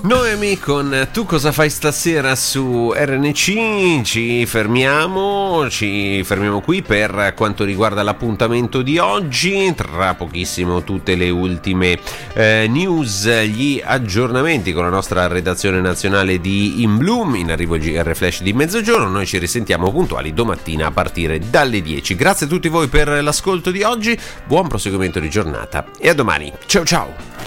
Noemi con Tu cosa fai stasera su RNC. Ci fermiamo qui per quanto riguarda l'appuntamento di oggi. Tra pochissimo tutte le ultime news, gli aggiornamenti con la nostra redazione nazionale di In Bloom. In arrivo il GR Flash di mezzogiorno. Noi ci risentiamo puntuali domattina a partire dalle 10. Grazie a tutti voi per l'ascolto di oggi, buon proseguimento di giornata e a domani. Ciao ciao.